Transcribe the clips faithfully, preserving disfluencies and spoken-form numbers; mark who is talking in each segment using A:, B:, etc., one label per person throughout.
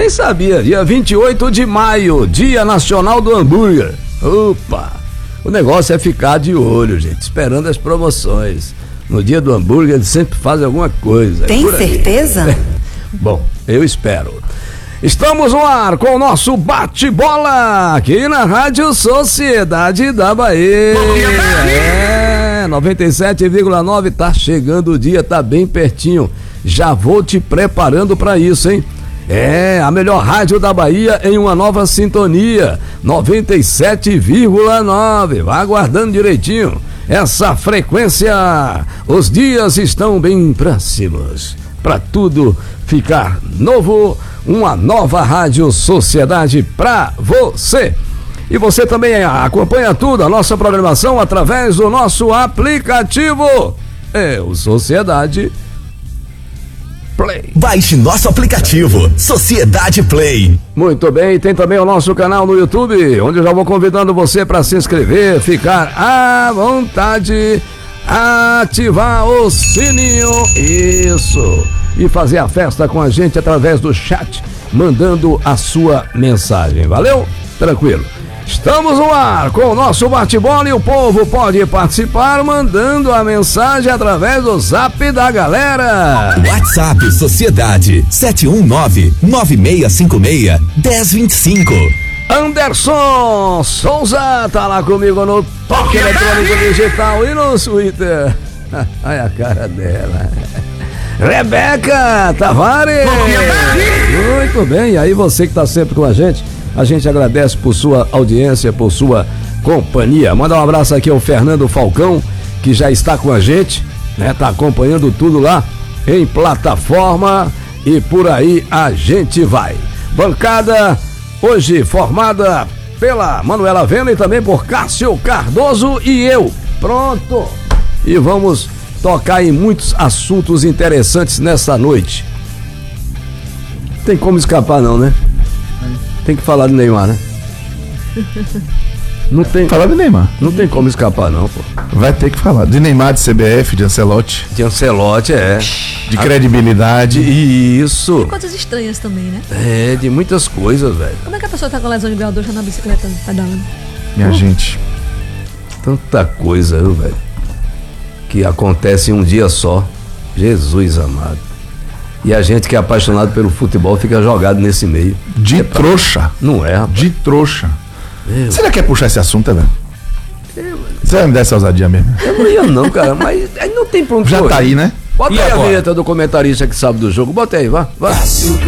A: nem sabia. Dia vinte e oito de maio, Dia Nacional do Hambúrguer. Opa! O negócio é ficar de olho, gente, esperando as promoções. No dia do hambúrguer eles sempre fazem alguma coisa.
B: Tem certeza?
A: Bom, eu espero. Estamos no ar com o nosso bate-bola aqui na Rádio Sociedade da Bahia. É, noventa e sete vírgula nove, tá chegando o dia, tá bem pertinho. Já vou te preparando para isso, hein? É, a melhor rádio da Bahia em uma nova sintonia, noventa e sete vírgula nove. Vá aguardando direitinho essa frequência. Os dias estão bem próximos para tudo ficar novo. Uma nova Rádio Sociedade pra você. E você também acompanha tudo, a nossa programação, através do nosso aplicativo. É o Sociedade Play.
C: Baixe nosso aplicativo, Sociedade Play.
A: Muito bem, tem também o nosso canal no YouTube, onde eu já vou convidando você para se inscrever, ficar à vontade, ativar o sininho, isso, e fazer a festa com a gente através do chat, mandando a sua mensagem, valeu? Tranquilo. Estamos no ar com o nosso bate-bola e o povo pode participar mandando a mensagem através do zap da galera.
C: WhatsApp Sociedade sete um nove, nove seis cinco seis, um zero dois cinco.
A: Anderson Souza tá lá comigo no Toque Eletrônico Digital e no Twitter. Olha a cara dela. Rebeca Tavares. Muito bem, e aí você que tá sempre com a gente, a gente agradece por sua audiência, por sua companhia. Manda um abraço aqui ao Fernando Falcão, que já está com a gente, né? Tá acompanhando tudo lá em plataforma e por aí a gente vai. Bancada hoje formada pela Manuela Vena e também por Cássio Cardoso e eu. Pronto! E vamos tocar em muitos assuntos interessantes nessa noite. Tem como escapar não, né? Tem que falar de Neymar, né? Não tem.
D: Falar de Neymar.
A: Não tem como escapar, não, pô.
D: Vai ter que falar. De Neymar, de C B F, de Ancelotti.
A: De Ancelotti, é.
D: De credibilidade.
A: Isso.
E: Tem coisas estranhas também, né?
A: É, de muitas coisas, velho.
E: Como é que a pessoa tá com lesão de grau dois na bicicleta pedalando?
D: Minha uh. gente.
A: Tanta coisa, viu, velho? Que acontece em um dia só. Jesus amado. E a gente que é apaixonado pelo futebol fica jogado nesse meio.
D: De
A: é pra...
D: trouxa.
A: Não é, rapaz.
D: De trouxa.
A: Meu.
D: Você já quer puxar esse assunto, velho? Você vai me dar essa ousadia mesmo?
A: Eu não ia não, cara, mas aí não tem pra onde
D: Já
A: correr.
D: tá aí, né?
A: Bota
D: e
A: aí
D: agora?
A: A vinheta do comentarista que sabe do jogo. Bota aí, vá. vá.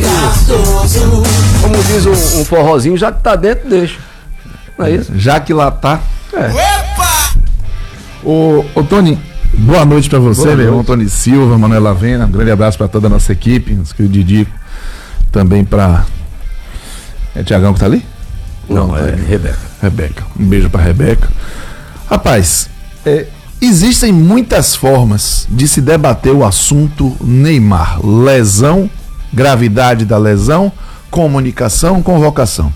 A: Como diz um, um forrozinho, já que tá dentro, deixa. Não é isso?
D: Já que lá tá.
A: É.
D: Opa! Ô, ô Tony, boa noite pra você, meu irmão Tony Silva, Manuela Vena. Um grande abraço pra toda a nossa equipe. Nosso querido Didico. Também pra. É Tiagão que tá ali?
A: Não, Não é, é Rebeca.
D: Rebeca. Um beijo pra Rebeca. Rapaz, é, existem muitas formas de se debater o assunto Neymar. Lesão, gravidade da lesão, comunicação, convocação.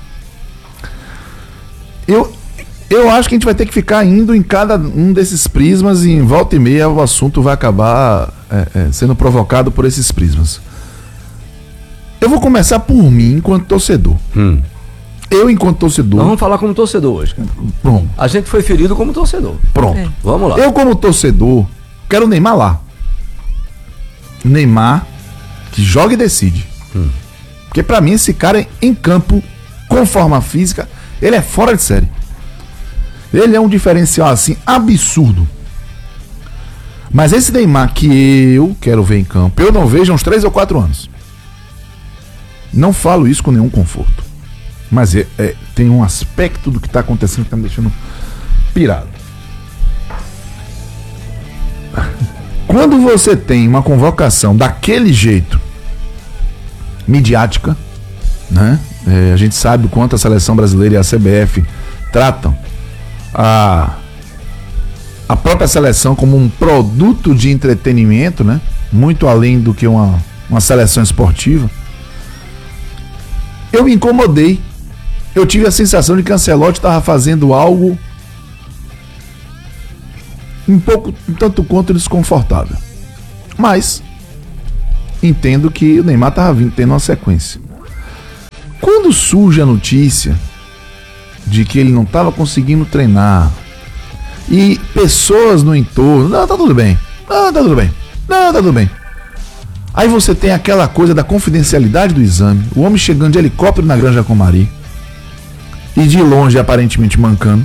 D: Eu, eu acho que a gente vai ter que ficar indo em cada um desses prismas e em volta e meia o assunto vai acabar é, é, sendo provocado por esses prismas. Eu vou começar por mim enquanto torcedor.
A: Hum.
D: Eu, enquanto torcedor.
A: Nós vamos falar como torcedor hoje, cara.
D: Pronto.
A: A gente foi ferido como torcedor.
D: Pronto.
E: É.
A: Vamos lá.
D: Eu, como torcedor, quero o Neymar lá. Neymar que joga e decide. Hum. Porque pra mim esse cara em campo, com forma física, ele é fora de série. Ele é um diferencial assim absurdo. Mas esse Neymar que eu quero ver em campo, eu não vejo há uns três ou quatro anos. Não falo isso com nenhum conforto. Mas é, é, tem um aspecto do que está acontecendo que está me deixando pirado. Quando você tem uma convocação daquele jeito, midiática, né? É, a gente sabe o quanto a seleção brasileira e a C B F tratam a, a própria seleção como um produto de entretenimento, né? Muito além do que uma, uma seleção esportiva. Eu me incomodei. Eu tive a sensação de que Ancelotti estava fazendo algo um pouco, um tanto quanto desconfortável. Mas entendo que o Neymar estava vindo tendo uma sequência. Quando surge a notícia de que ele não estava conseguindo treinar e pessoas no entorno, não, tá tudo bem, não, tá tudo bem, não, tá tudo bem. Aí você tem aquela coisa da confidencialidade do exame, o homem chegando de helicóptero na Granja Comari e de longe aparentemente mancando.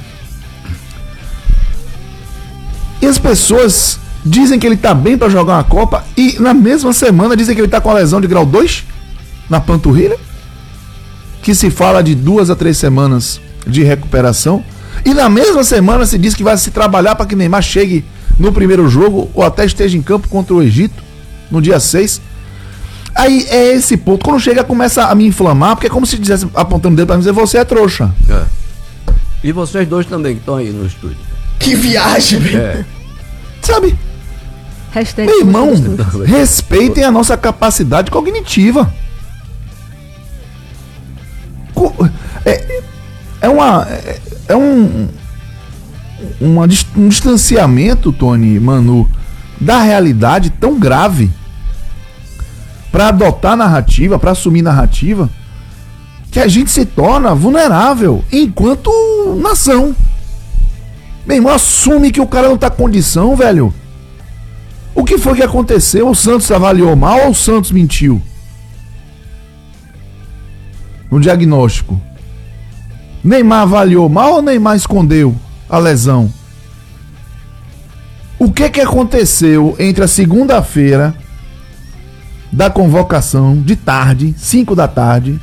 D: E as pessoas dizem que ele tá bem para jogar uma Copa e na mesma semana dizem que ele tá com a lesão de grau dois na panturrilha, que se fala de duas a três semanas de recuperação, e na mesma semana se diz que vai se trabalhar para que Neymar chegue no primeiro jogo ou até esteja em campo contra o Egito no dia seis. Aí é esse ponto, quando chega começa a me inflamar, porque é como se dissesse, apontando o dedo para mim, dizer, você é trouxa.
A: É. E vocês dois também que estão aí no estúdio.
B: Que viagem, velho.
A: É.
D: Sabe?
E: Hashtag
D: Meu irmão,
E: somos
D: respeitem a nossa capacidade cognitiva. Co- É, é uma é, é um uma dis- um distanciamento, Tony, Manu, da realidade tão grave para adotar narrativa, para assumir narrativa, que a gente se torna vulnerável enquanto nação. Meu irmão, assume que o cara não tá com condição, velho. O que foi que aconteceu? O Santos avaliou mal ou o Santos mentiu? No diagnóstico. Neymar avaliou mal ou Neymar escondeu a lesão? O que que aconteceu entre a segunda-feira da convocação, de tarde, cinco da tarde,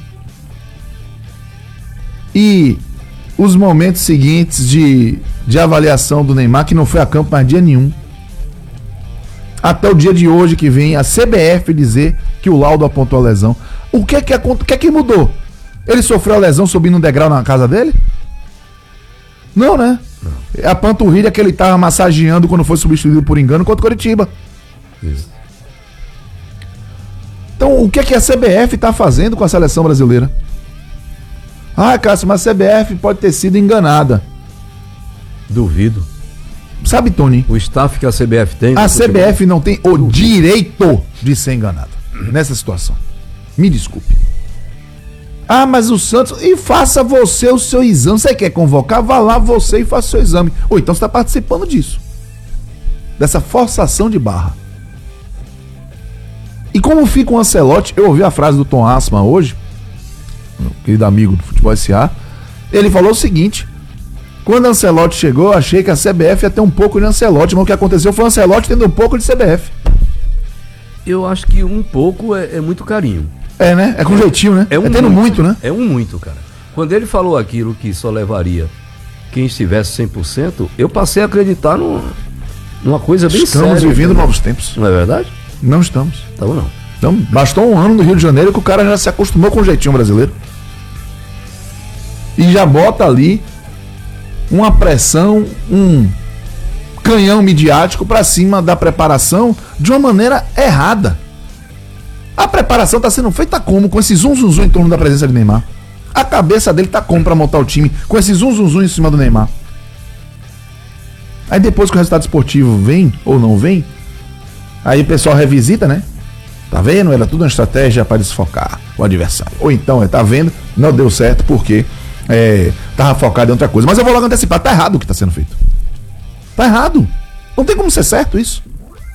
D: e os momentos seguintes de, de avaliação do Neymar, que não foi a campo mais dia nenhum, até o dia de hoje que vem a C B F dizer que o laudo apontou a lesão? O que que, o que que mudou? Ele sofreu a lesão subindo um degrau na casa dele? Não, né? É a panturrilha que ele estava massageando quando foi substituído por engano contra o Coritiba.
A: Isso.
D: Então, o que que a C B F está fazendo com a seleção brasileira? Ah, Cássio, mas a C B F pode ter sido enganada.
A: Duvido.
D: Sabe, Tony?
A: O staff que a C B F tem...
D: A C B F não tem o direito de ser enganada nessa situação. Me desculpe. Ah, mas o Santos... E faça você o seu exame. Você quer convocar? Vá lá você e faça o seu exame. Ou então você está participando disso. Dessa forçação de barra. E como fica o Ancelotti... Eu ouvi a frase do Tom Assman hoje, meu querido amigo do Futebol S A. Ele falou o seguinte: quando o Ancelotti chegou, eu achei que a C B F ia ter um pouco de Ancelotti, mas o que aconteceu foi o Ancelotti tendo um pouco de C B F.
A: Eu acho que um pouco é, é muito carinho.
D: É, né? É com jeitinho, né?
A: É, um
D: é tendo muito, né?
A: É um muito, cara. Quando ele falou aquilo que só levaria quem estivesse cem por cento, eu passei a acreditar num, numa coisa bem séria.
D: Estamos vivendo novos tempos.
A: Não é verdade?
D: Não estamos.
A: Tá bom, não.
D: Então, bastou um ano no Rio de Janeiro que o cara já se acostumou com o jeitinho brasileiro. E já bota ali uma pressão, um canhão midiático pra cima da preparação de uma maneira errada. A preparação tá sendo feita como? Com esse zum zum zum em torno da presença de Neymar. A cabeça dele tá como pra montar o time com esse zum zum zum em cima do Neymar. Aí depois que o resultado esportivo vem ou não vem, aí o pessoal revisita, né? Tá vendo? Era tudo uma estratégia para desfocar o adversário. Ou então, é, tá vendo? Não deu certo porque é, tava focado em outra coisa. Mas eu vou logo antecipar, tá errado o que tá sendo feito. Tá errado. Não tem como ser certo isso.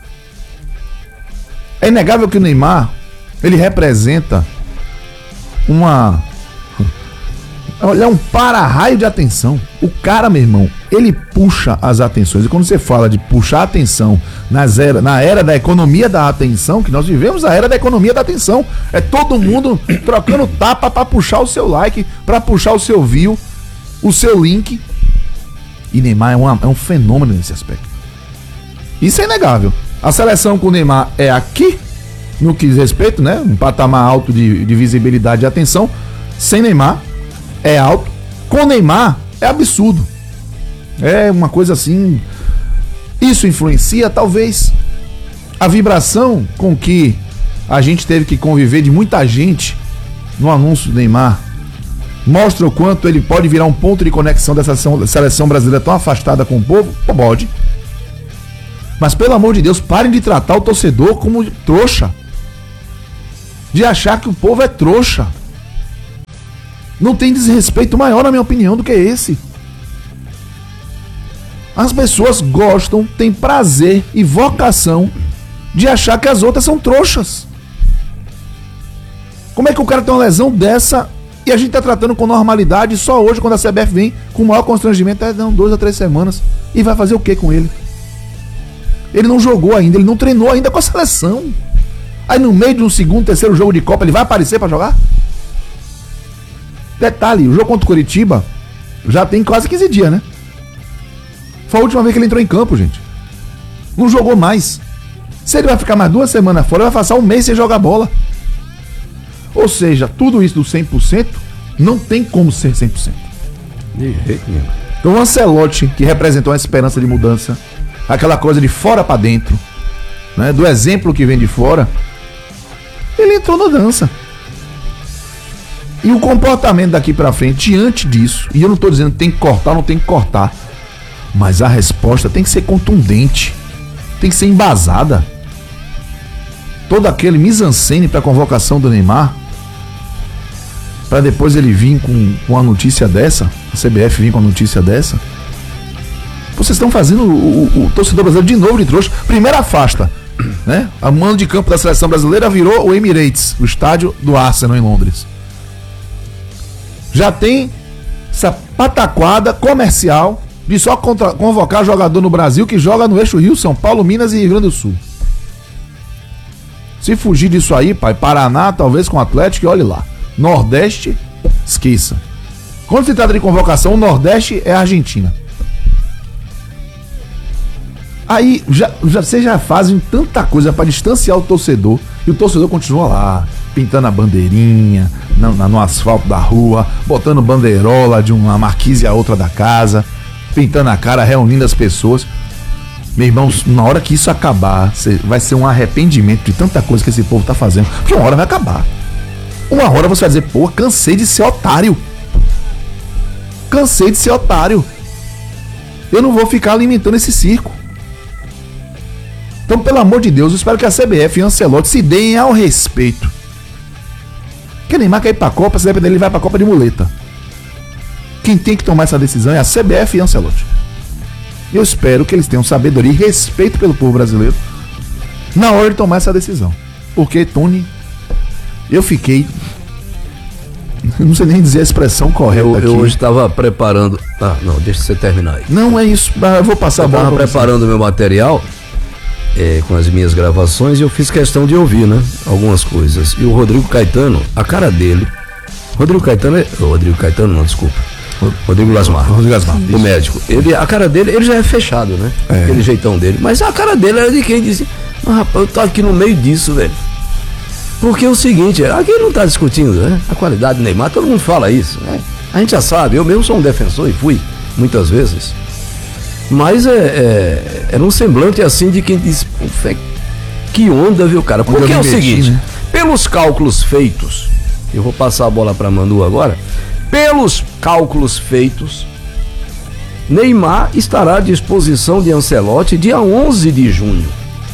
D: É inegável que o Neymar, ele representa uma... Ele é um para-raio de atenção. O cara, meu irmão, ele puxa as atenções. E quando você fala de puxar a atenção nas era, na era da economia da atenção, que nós vivemos a era da economia da atenção, é todo mundo trocando tapa pra puxar o seu like, pra puxar o seu view, o seu link. E Neymar é, uma, é um fenômeno nesse aspecto. Isso é inegável. A seleção com o Neymar é aqui, no que diz respeito, né? Um patamar alto de, de visibilidade e atenção. Sem Neymar é alto. Com Neymar é absurdo. É uma coisa assim. Isso influencia talvez a vibração com que a gente teve que conviver de muita gente no anúncio do Neymar. Mostra o quanto ele pode virar um ponto de conexão dessa seleção, seleção brasileira tão afastada com o povo. Pode. Mas pelo amor de Deus, parem de tratar o torcedor como trouxa. De achar que o povo é trouxa. Não tem desrespeito maior, na minha opinião, do que esse. As pessoas gostam, têm prazer e vocação de achar que as outras são trouxas. Como é que o cara tem uma lesão dessa e a gente tá tratando com normalidade só hoje, quando a C B F vem com o maior constrangimento, é não, duas a três semanas, e vai fazer o que com ele? Ele não jogou ainda, ele não treinou ainda com a seleção. Aí no meio de um segundo, terceiro jogo de Copa, ele vai aparecer pra jogar? Detalhe, o jogo contra o Curitiba já tem quase quinze dias, né? Foi a última vez que ele entrou em campo, gente. Não jogou mais. Se ele vai ficar mais duas semanas fora, ele vai passar um mês sem jogar bola. Ou seja, tudo isso do cem por cento não tem como ser cem por cento.
A: De jeito nenhum.
D: Então o Ancelotti, que representou uma esperança de mudança, aquela coisa de fora pra dentro, né, do exemplo que vem de fora, ele entrou na dança. E o comportamento daqui pra frente, diante disso, e eu não tô dizendo que tem que cortar, não tem que cortar, mas a resposta tem que ser contundente, tem que ser embasada. Todo aquele mise-en-scène pra convocação do Neymar, pra depois ele vir com, com uma notícia dessa, a C B F vir com uma notícia dessa, vocês estão fazendo o, o, o torcedor brasileiro de novo de trouxa. Primeira afasta, né? A mando de campo da seleção brasileira virou o Emirates, o estádio do Arsenal em Londres. Já tem essa pataquada comercial de só contra, convocar jogador no Brasil que joga no eixo Rio, São Paulo, Minas e Rio Grande do Sul. Se fugir disso aí, pai, Paraná, talvez com o Atlético, e olhe lá. Nordeste, esqueça. Quando se trata de convocação, o Nordeste é a Argentina. Aí, já, já, vocês já fazem tanta coisa para distanciar o torcedor, e o torcedor continua lá, pintando a bandeirinha no, no asfalto da rua, botando bandeirola de uma marquise a outra da casa, pintando a cara, reunindo as pessoas. Meu irmão, na hora que isso acabar, vai ser um arrependimento de tanta coisa que esse povo tá fazendo, porque uma hora vai acabar. Uma hora você vai dizer, pô, cansei de ser otário. Cansei de ser otário. Eu não vou ficar alimentando esse circo. Então, pelo amor de Deus, eu espero que a C B F e o Ancelotti se deem ao respeito. Porque Neymar quer ir pra Copa, se depender dele, ele vai pra Copa de muleta. Quem tem que tomar essa decisão é a C B F e o Ancelotti. Eu espero que eles tenham sabedoria e respeito pelo povo brasileiro na hora de tomar essa decisão. Porque, Tony, eu fiquei... Eu não sei nem dizer a expressão correta
A: eu,
D: aqui.
A: Eu hoje estava preparando... Ah, não, deixa você terminar aí.
D: Não, é isso. Eu vou passar
A: eu
D: a bola.
A: Eu estava preparando o meu material é, com as minhas gravações e eu fiz questão de ouvir, né? Algumas coisas. E o Rodrigo Caetano, a cara dele... Rodrigo Caetano é... Oh, Rodrigo Caetano, não, desculpa. Rodrigo Lasmar.
D: Rodrigo Lasmar.
A: O médico. Ele, a cara dele, ele já é fechado, né? É. Aquele jeitão dele. Mas a cara dele era de quem disse: mas rapaz, eu tô aqui no meio disso, velho. Porque é o seguinte, aqui não tá discutindo, né? A qualidade do Neymar, todo mundo fala isso, né? A gente já sabe, eu mesmo sou um defensor e fui, muitas vezes. Mas é, é, era um semblante assim de quem disse: que onda, viu, cara? Porque é o seguinte, né? Pelos cálculos feitos, eu vou passar a bola pra Manu agora. Pelos cálculos feitos, Neymar estará à disposição de Ancelotti dia onze de junho.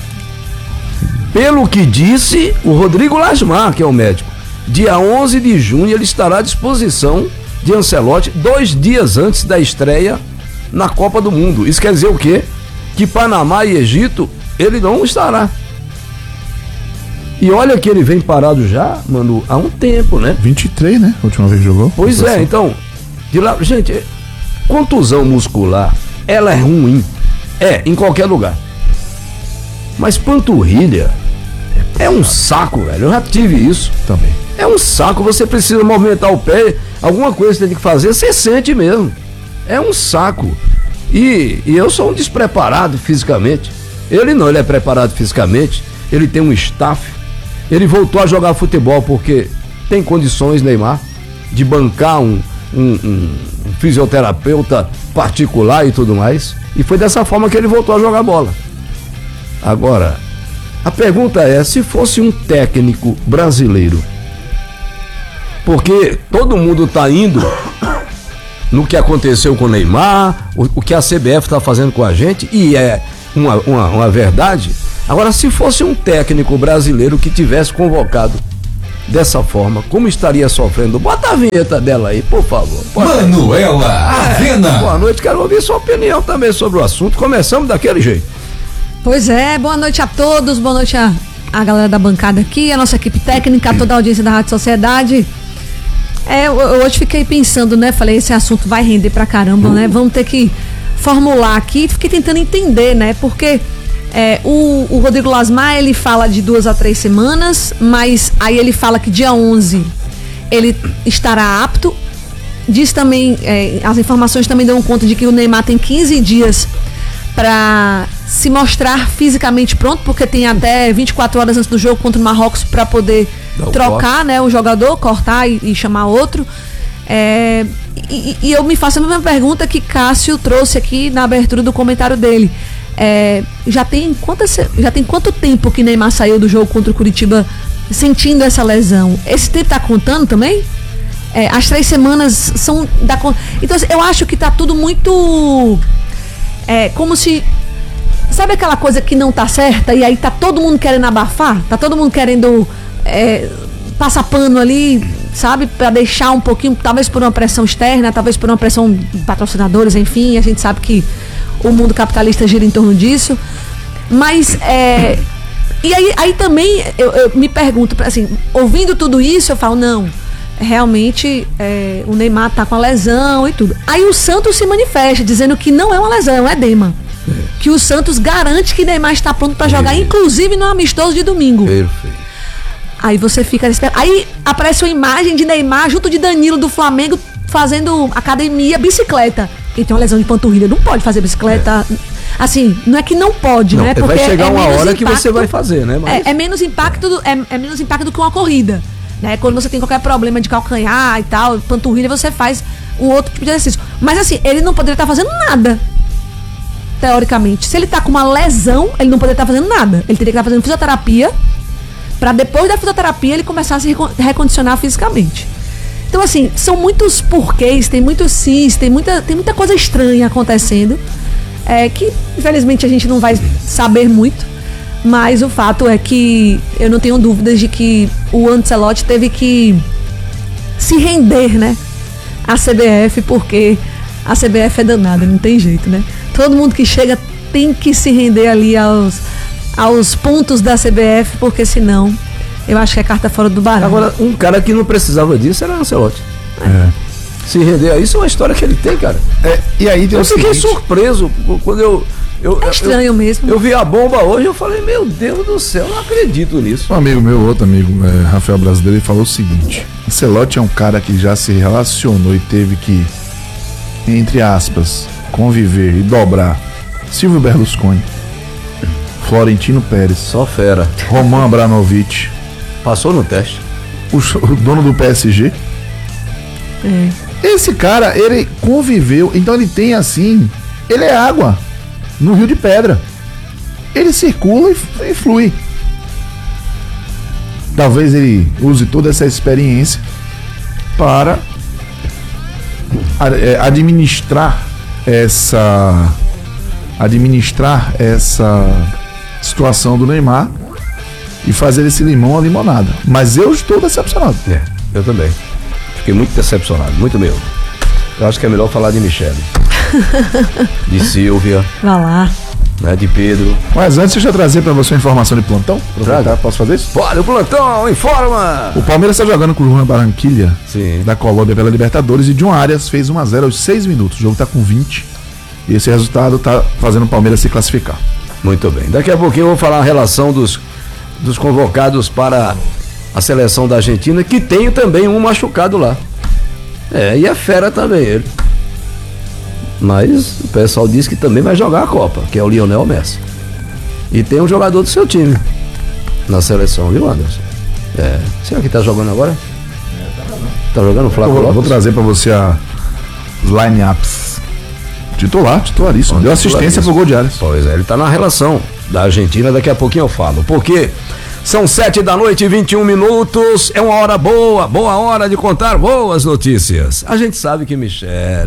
A: Pelo que disse o Rodrigo Lasmar, que é o médico, dia onze de junho ele estará à disposição de Ancelotti dois dias antes da estreia na Copa do Mundo. Isso quer dizer o quê? Que Panamá e Egito ele não estará. E olha que ele vem parado já, Manu, há um tempo, né?
D: vinte e três, né? A última vez que jogou.
A: Pois é, então, de lá, gente, contusão muscular, ela é ruim. É, em qualquer lugar. Mas panturrilha é um saco, velho. Eu já tive isso.
D: Também.
A: É um saco, você precisa movimentar o pé, alguma coisa você tem que fazer, você sente mesmo. É um saco. E, e eu sou um despreparado fisicamente. Ele não, ele é preparado fisicamente, ele tem um staff. Ele voltou a jogar futebol porque tem condições, Neymar, de bancar um, um, um, um fisioterapeuta particular e tudo mais. E foi dessa forma que ele voltou a jogar bola. Agora, a pergunta é, se fosse um técnico brasileiro, porque todo mundo está indo no que aconteceu com o Neymar, o, o que a C B F está fazendo com a gente, e é uma, uma, uma verdade. Agora, se fosse um técnico brasileiro que tivesse convocado dessa forma, como estaria sofrendo? Bota a vinheta dela aí, por favor. Bota aí.
C: Manuela Avena.
A: Boa noite, quero ouvir sua opinião também sobre o assunto. Começamos daquele jeito.
E: Pois é, boa noite a todos, boa noite a, a galera da bancada aqui, a nossa equipe técnica, toda a audiência da Rádio Sociedade. É, eu, eu hoje fiquei pensando, né? Falei, esse assunto vai render pra caramba, né? Vamos ter que formular aqui. Fiquei tentando entender, né? Porque é, o, o Rodrigo Lasmar, ele fala de duas a três semanas, mas aí ele fala que dia onze ele estará apto. Diz também, é, as informações também dão conta de que o Neymar tem quinze dias para se mostrar fisicamente pronto, porque tem até vinte e quatro horas antes do jogo contra o Marrocos para poder Dá trocar, né, o jogador, cortar e, e chamar outro. É, e, e eu me faço a mesma pergunta que Cássio trouxe aqui na abertura do comentário dele. É, já tem quantas, já tem quanto tempo que Neymar saiu do jogo contra o Curitiba sentindo essa lesão? Esse tempo tá contando também? É, as três semanas são da conta. Então eu acho que tá tudo muito é, como se, sabe aquela coisa que não tá certa e aí tá todo mundo querendo abafar, tá todo mundo querendo é, passar pano ali, sabe, pra deixar um pouquinho, talvez por uma pressão externa, talvez por uma pressão de patrocinadores, enfim, a gente sabe que o mundo capitalista gira em torno disso, mas é, e aí, aí também eu, eu me pergunto, assim, ouvindo tudo isso eu falo, não, realmente é, o Neymar tá com a lesão e tudo. Aí o Santos se manifesta dizendo que não é uma lesão, é um edema. É. Que o Santos garante que Neymar está pronto para jogar, inclusive no amistoso de domingo.
A: Perfeito.
E: Aí você fica esperando. Aí aparece uma imagem de Neymar junto de Danilo do Flamengo fazendo academia, bicicleta. Ele tem uma lesão de panturrilha, não pode fazer bicicleta. É. Assim, não é que não pode,
A: não,
E: né? Porque
A: vai chegar
E: é
A: uma hora
E: impacto,
A: que você vai fazer, né? Mas...
E: É, é menos impacto do, é, é menos impacto do que uma corrida. Né? Quando você tem qualquer problema de calcanhar e tal, panturrilha, você faz um outro tipo de exercício. Mas assim, ele não poderia estar fazendo nada, teoricamente. Se ele tá com uma lesão, ele não poderia estar fazendo nada. Ele teria que estar fazendo fisioterapia, para depois da fisioterapia ele começar a se recondicionar fisicamente. Então assim, são muitos porquês, tem muitos sims, tem muita, tem muita coisa estranha acontecendo, é, que infelizmente a gente não vai saber muito. Mas o fato é que eu não tenho dúvidas de que o Ancelotti teve que se render, né, à C B F, porque a C B F é danada, não tem jeito, né? Todo mundo que chega tem que se render ali aos, aos pontos da C B F, porque senão eu acho que é carta fora do baralho.
A: Agora, um cara que não precisava disso era o Ancelotti.
D: É.
A: Se render a isso é uma história que ele tem, cara.
D: É, e aí tem
A: eu
D: o
A: fiquei
D: seguinte...
A: surpreso quando eu... Eu,
E: é estranho
A: eu,
E: mesmo.
A: Eu vi a bomba hoje, eu falei, meu Deus do céu, não acredito nisso.
D: Um amigo meu, outro amigo, é, Rafael Brasileiro, ele falou o seguinte: Ancelotti é um cara que já se relacionou e teve que, entre aspas, conviver e dobrar Silvio Berlusconi, Florentino Pérez,
A: só fera,
D: Roman Abramovich,
A: passou no teste,
D: o, o dono do P S G.
E: É.
D: Esse cara, ele conviveu, então ele tem assim, ele é água no Rio de Pedra. Ele circula e, e flui. Talvez ele use toda essa experiência para administrar essa administrar essa situação do Neymar e fazer esse limão a limonada. Mas eu estou decepcionado.
A: É, eu também. Fiquei muito decepcionado, muito mesmo. Eu acho que é melhor falar de Michele, de Silvia,
E: vai lá,
A: né, de Pedro.
D: Mas antes, deixa eu trazer pra você uma informação de plantão. Traga. Posso fazer isso?
A: Pode, o plantão, informa!
D: O Palmeiras está jogando com o Juan Barranquilla,
A: Sim.
D: da Colômbia pela Libertadores, e John Arias fez um a zero aos seis minutos. O jogo tá com vinte e esse resultado tá fazendo o Palmeiras se classificar.
A: Muito bem. Daqui a pouquinho eu vou falar a relação dos, dos convocados para a seleção da Argentina, que tem também um machucado lá. É, e é fera também ele. Mas o pessoal diz que também vai jogar a Copa, que é o Lionel Messi. E tem um jogador do seu time na seleção, viu, Anderson? É. Será que tá jogando agora? Tá jogando o Flávio Lopes?
D: Vou trazer pra você a, os line-ups. Titular, titularíssimo. Deu assistência pro gol de Arias.
A: Pois é, ele tá na relação da Argentina, daqui a pouquinho eu falo. Porque são sete da noite e vinte e um minutos, é uma hora boa, boa hora de contar boas notícias. A gente sabe que Michele,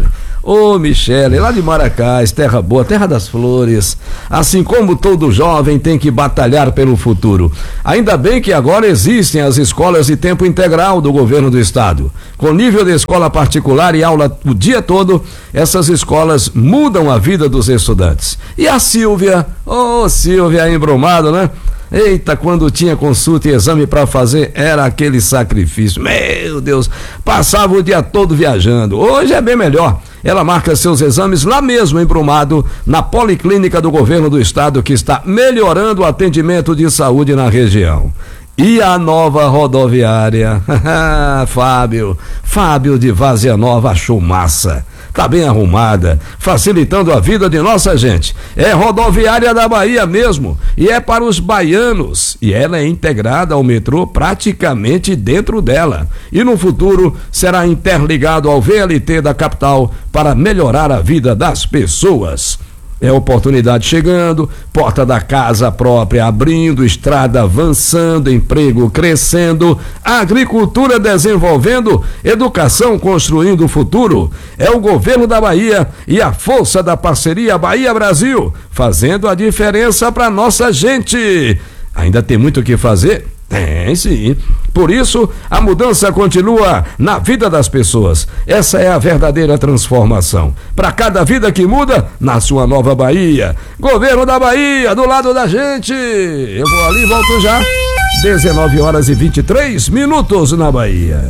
A: Ô, Michele, lá de Maracás, terra boa, terra das flores. Assim como todo jovem tem que batalhar pelo futuro. Ainda bem que agora existem as escolas de tempo integral do governo do estado. Com nível de escola particular e aula o dia todo, essas escolas mudam a vida dos estudantes. E a Silvia, ô, oh, Silvia, embromado, né? Eita, quando tinha consulta e exame para fazer, era aquele sacrifício. Meu Deus, passava o dia todo viajando. Hoje é bem melhor. Ela marca seus exames lá mesmo em Brumado, na Policlínica do Governo do Estado, que está melhorando o atendimento de saúde na região. E a nova rodoviária? Fábio, Fábio de Várzea Nova achou massa. Tá bem arrumada, facilitando a vida de nossa gente. É rodoviária da Bahia mesmo, e é para os baianos. E ela é integrada ao metrô praticamente dentro dela. E no futuro será interligado ao V L T da capital para melhorar a vida das pessoas. É oportunidade chegando, porta da casa própria abrindo, estrada avançando, emprego crescendo, agricultura desenvolvendo, educação construindo o futuro. É o governo da Bahia e a força da parceria Bahia-Brasil, fazendo a diferença para nossa gente. Ainda tem muito o que fazer? Tem sim. Por isso, a mudança continua na vida das pessoas. Essa é a verdadeira transformação. Para cada vida que muda, nasce uma nova Bahia. Governo da Bahia, do lado da gente. Eu vou ali e volto já. dezenove horas e vinte e três minutos na Bahia.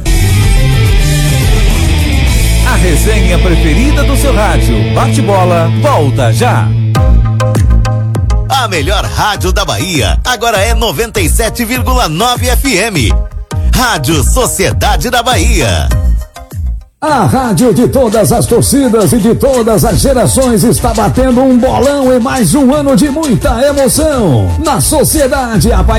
C: A resenha preferida do seu rádio. Bate-bola, volta já. A melhor rádio da Bahia agora é noventa e sete vírgula nove F M. Rádio Sociedade da Bahia.
A: A rádio de todas as torcidas e de todas as gerações está batendo um bolão em mais um ano de muita emoção. Na Sociedade, a